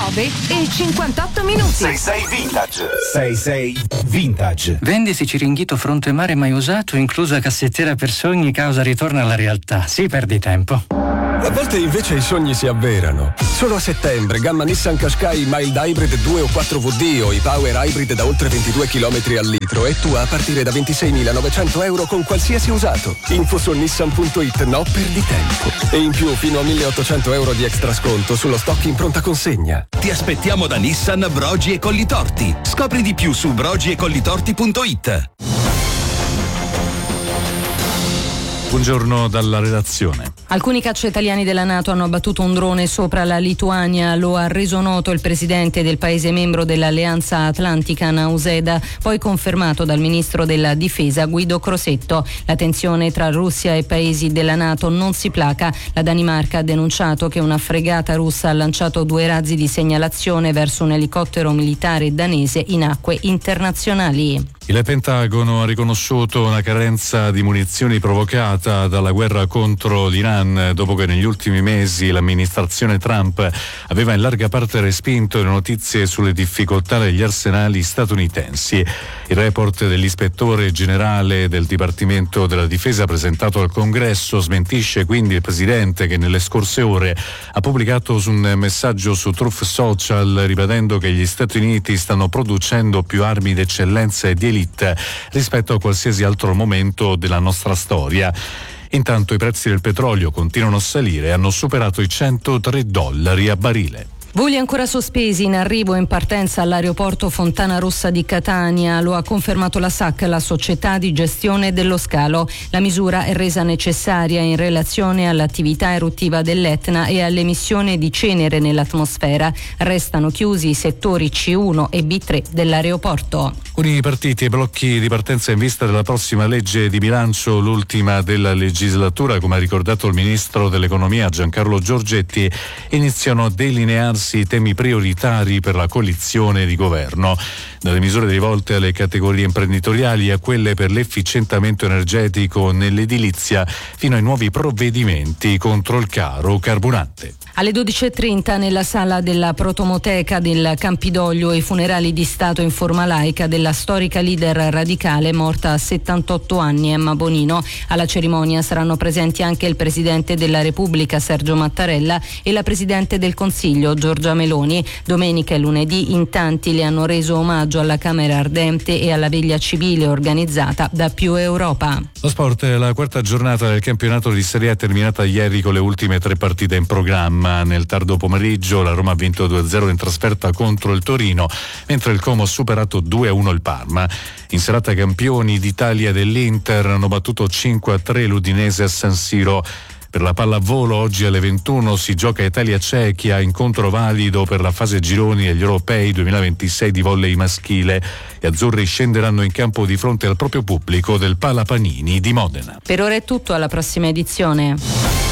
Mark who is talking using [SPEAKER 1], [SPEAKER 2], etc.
[SPEAKER 1] 9:58.
[SPEAKER 2] 66 Vintage. 66 Vintage.
[SPEAKER 3] Vendisi Ciringhito fronte mare mai usato, inclusa cassettiera per sogni, causa ritorno alla realtà. Sì, perdi tempo.
[SPEAKER 4] A volte invece i sogni si avverano. Solo a settembre, gamma Nissan Qashqai Mild Hybrid 2 o 4VD o i Power Hybrid da oltre 22 km al litro e tu a partire da 26.900 euro con qualsiasi usato. Info su nissan.it, no perdi tempo. E in più fino a 1.800 euro di extra sconto sullo stock in pronta consegna.
[SPEAKER 5] Ti aspettiamo da Nissan Brogi e Collitorti. Scopri di più su brogiecollitorti.it.
[SPEAKER 6] Buongiorno dalla redazione.
[SPEAKER 7] Alcuni caccia italiani della NATO hanno abbattuto un drone sopra la Lituania, lo ha reso noto il presidente del paese membro dell'Alleanza Atlantica, Nauseda, poi confermato dal ministro della difesa Guido Crosetto. La tensione tra Russia e paesi della NATO non si placa. La Danimarca ha denunciato che una fregata russa ha lanciato 2 razzi di segnalazione verso un elicottero militare danese in acque internazionali.
[SPEAKER 6] Il Pentagono ha riconosciuto una carenza di munizioni provocata dalla guerra contro l'Iran dopo che negli ultimi mesi l'amministrazione Trump aveva in larga parte respinto le notizie sulle difficoltà degli arsenali statunitensi. Il report dell'ispettore generale del Dipartimento della Difesa presentato al Congresso smentisce quindi il presidente, che nelle scorse ore ha pubblicato un messaggio su Truth Social ribadendo che gli Stati Uniti stanno producendo più armi d'eccellenza e di elite rispetto a qualsiasi altro momento della nostra storia. Intanto i prezzi del petrolio continuano a salire e hanno superato i $103 a barile.
[SPEAKER 7] Voli ancora sospesi in arrivo e in partenza all'aeroporto Fontana Rossa di Catania, lo ha confermato la SAC, la società di gestione dello scalo. La misura è resa necessaria in relazione all'attività eruttiva dell'Etna e all'emissione di cenere nell'atmosfera. Restano chiusi i settori C1 e B3 dell'aeroporto.
[SPEAKER 6] Con i partiti e blocchi di partenza in vista della prossima legge di bilancio, l'ultima della legislatura, come ha ricordato il ministro dell'economia Giancarlo Giorgetti, iniziano a delinearsi i temi prioritari per la coalizione di governo, dalle misure rivolte alle categorie imprenditoriali a quelle per l'efficientamento energetico nell'edilizia fino ai nuovi provvedimenti contro il caro carburante.
[SPEAKER 7] Alle 12.30 nella sala della Protomoteca del Campidoglio i funerali di Stato in forma laica della storica leader radicale morta a 78 anni, Emma Bonino. Alla cerimonia saranno presenti anche il Presidente della Repubblica Sergio Mattarella e la Presidente del Consiglio Giorgia Meloni. Domenica e lunedì in tanti le hanno reso omaggio alla Camera Ardente e alla veglia civile organizzata da Più Europa.
[SPEAKER 6] Lo sport, la quarta giornata del campionato di Serie A è terminata ieri con le ultime 3 partite in programma. Nel tardo pomeriggio la Roma ha vinto 2-0 in trasferta contro il Torino, mentre il Como ha superato 2-1 il Parma. In serata campioni d'Italia dell'Inter hanno battuto 5-3 l'Udinese a San Siro. Per la pallavolo oggi alle 21 si gioca Italia-Cechia, incontro valido per la fase gironi degli europei 2026 di volley maschile. Gli azzurri scenderanno in campo di fronte al proprio pubblico del Pala Panini di Modena.
[SPEAKER 7] Per ora è tutto, alla prossima edizione.